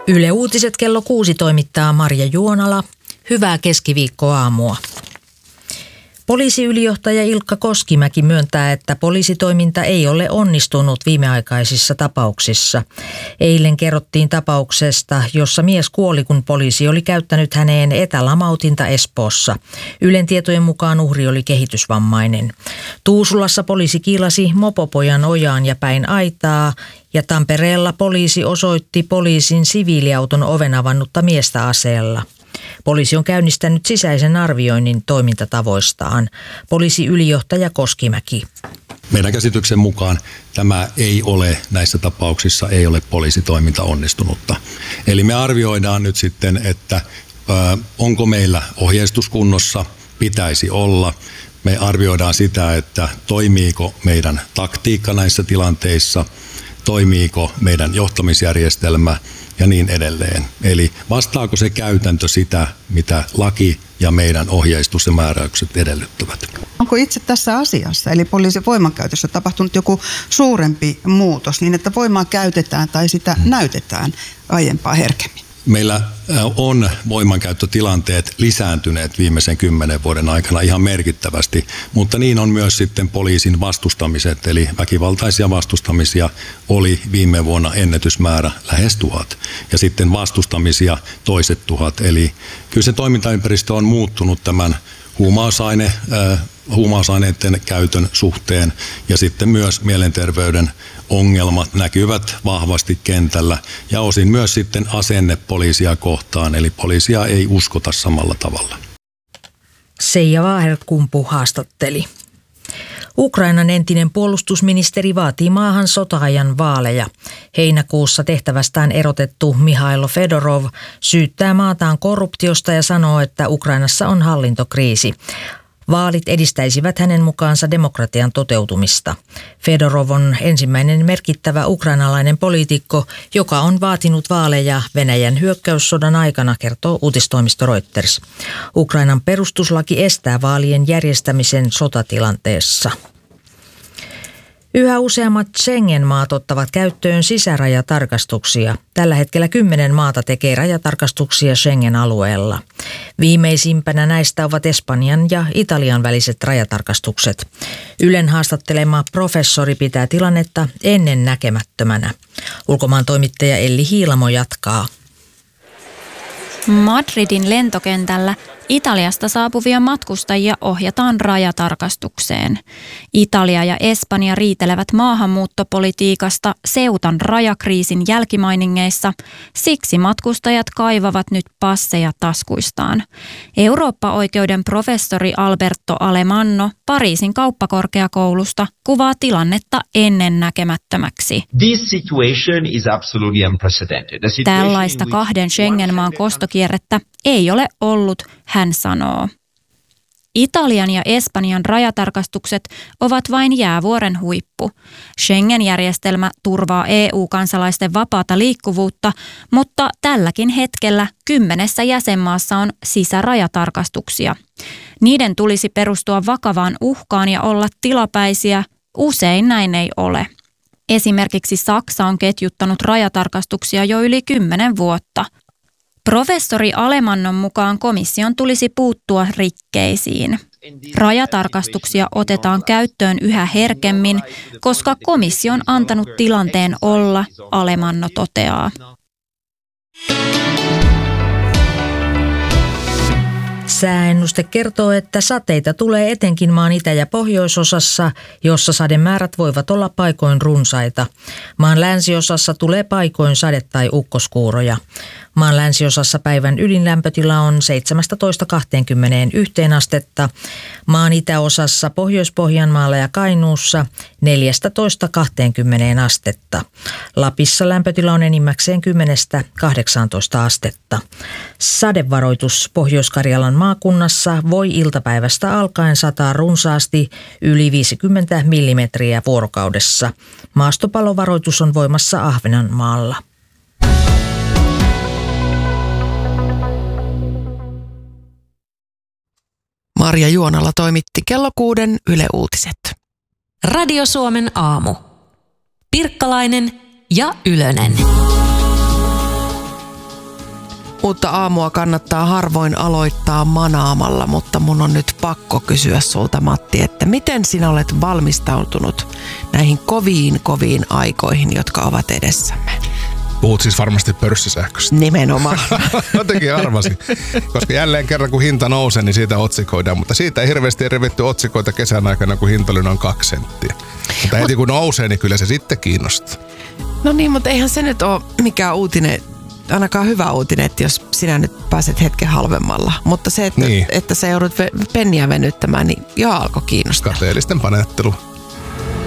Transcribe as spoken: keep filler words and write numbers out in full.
Yle Uutiset kello kuusi toimittaa Marja Juonala. Hyvää keskiviikkoaamua. Poliisiylijohtaja Ilkka Koskimäki myöntää, että poliisitoiminta ei ole onnistunut viimeaikaisissa tapauksissa. Eilen kerrottiin tapauksesta, jossa mies kuoli, kun poliisi oli käyttänyt häneen etälamautinta Espoossa. Ylen tietojen mukaan uhri oli kehitysvammainen. Tuusulassa poliisi kiilasi mopopojan ojaan ja päin aitaa, ja Tampereella poliisi osoitti poliisin siviiliauton oven avannutta miestä aseella. Poliisi on käynnistänyt sisäisen arvioinnin toimintatavoistaan. Poliisiylijohtaja Koskimäki. Meidän käsityksen mukaan tämä ei ole, näissä tapauksissa ei ole poliisitoiminta onnistunutta. Eli me arvioidaan nyt sitten, että ö, onko meillä ohjeistus kunnossa, pitäisi olla. Me arvioidaan sitä, että toimiiko meidän taktiikka näissä tilanteissa, toimiiko meidän johtamisjärjestelmä ja niin edelleen. Eli vastaako se käytäntö sitä, mitä laki ja meidän ohjeistus ja määräykset edellyttävät? Onko itse tässä asiassa, eli poliisin voimankäytössä tapahtunut joku suurempi muutos, niin että voimaa käytetään tai sitä hmm. näytetään aiempaa herkemmin? Meillä on voimankäyttötilanteet lisääntyneet viimeisen kymmenen vuoden aikana ihan merkittävästi, mutta niin on myös sitten poliisin vastustamiset, eli väkivaltaisia vastustamisia oli viime vuonna ennätysmäärä lähes tuhat, ja sitten vastustamisia toiset tuhat, eli kyllä se toimintaympäristö on muuttunut tämän huumausaine, äh, huumausaineiden käytön suhteen, ja sitten myös mielenterveyden ongelmat näkyvät vahvasti kentällä ja osin myös sitten asenne poliisia kohtaan, eli poliisia ei uskota samalla tavalla. Seija Vaaherkumpu haastatteli. Ukrainan entinen puolustusministeri vaatii maahan sota-ajan vaaleja. Heinäkuussa tehtävästään erotettu Mihailo Fedorov syyttää maataan korruptiosta ja sanoo, että Ukrainassa on hallintokriisi. Vaalit edistäisivät hänen mukaansa demokratian toteutumista. Fedorov on ensimmäinen merkittävä ukrainalainen poliitikko, joka on vaatinut vaaleja Venäjän hyökkäyssodan aikana, kertoo uutistoimisto Reuters. Ukrainan perustuslaki estää vaalien järjestämisen sotatilanteessa. Yhä useammat Schengen-maat ottavat käyttöön sisärajatarkastuksia. Tällä hetkellä kymmenen maata tekee rajatarkastuksia Schengen-alueella. Viimeisimpänä näistä ovat Espanjan ja Italian väliset rajatarkastukset. Ylen haastattelema professori pitää tilannetta ennen näkemättömänä. Ulkomaan toimittaja Elli Hiilamo jatkaa. Madridin lentokentällä Italiasta saapuvia matkustajia ohjataan rajatarkastukseen. Italia ja Espanja riitelevät maahanmuuttopolitiikasta Ceutan rajakriisin jälkimainingeissa, siksi matkustajat kaivavat nyt passeja taskuistaan. Eurooppa-oikeuden professori Alberto Alemanno Pariisin kauppakorkeakoulusta kuvaa tilannetta ennennäkemättömäksi. This situation is absolutely unprecedented. Tällaista kahden Schengen-maan kostokierrettä ei ole ollut, hän sanoo. Italian ja Espanjan rajatarkastukset ovat vain jäävuoren huippu. Schengen-järjestelmä turvaa E U-kansalaisten vapaata liikkuvuutta, mutta tälläkin hetkellä kymmenessä jäsenmaassa on sisärajatarkastuksia. Niiden tulisi perustua vakavaan uhkaan ja olla tilapäisiä. Usein näin ei ole. Esimerkiksi Saksa on ketjuttanut rajatarkastuksia jo yli kymmenen vuotta. Professori Alemannon mukaan komission tulisi puuttua rikkeisiin. Rajatarkastuksia otetaan käyttöön yhä herkemmin, koska komissio on antanut tilanteen olla, Alemanno toteaa. Sääennuste kertoo, että sateita tulee etenkin maan itä- ja pohjoisosassa, jossa sademäärät voivat olla paikoin runsaita. Maan länsiosassa tulee paikoin sade- tai ukkoskuuroja. Maan länsiosassa päivän ydinlämpötila on seitsemästätoista kaksikymmentäyksi astetta. Maan itäosassa Pohjois-Pohjanmaalla ja Kainuussa neljästätoista kaksikymmentä astetta. Lapissa lämpötila on enimmäkseen kymmenestä kahdeksaantoista astetta. Sadevaroitus Pohjois-Karjalan maakunnassa voi iltapäivästä alkaen sataa runsaasti yli viisikymmentä millimetriä vuorokaudessa. Maastopalovaroitus on voimassa Ahvenanmaalla. Marja Juonala toimitti kello kuuden Yle Uutiset. Radio Suomen aamu. Pirkkalainen ja Ylönen. Uutta aamua kannattaa harvoin aloittaa manaamalla, mutta mun on nyt pakko kysyä sulta, Matti, että miten sinä olet valmistautunut näihin koviin koviin aikoihin, jotka ovat edessämme? Puhut siis varmasti pörssisähköstä. Nimenomaan. Jotenkin arvasin. Koska jälleen kerran kun hinta nousee, niin siitä otsikoidaan. Mutta siitä ei hirveästi revitty otsikoita kesän aikana, kun hinta oli noin kaksi senttiä. Mutta heti kun nousee, niin kyllä se sitten kiinnostaa. No niin, mutta eihän se nyt ole mikään uutinen, ainakaan hyvä uutinen, että jos sinä nyt pääset hetken halvemmalla. Mutta se, että, niin. että sä joudut penniä venyttämään, niin jo alkoi kiinnostaa. Kateellisten panettelu.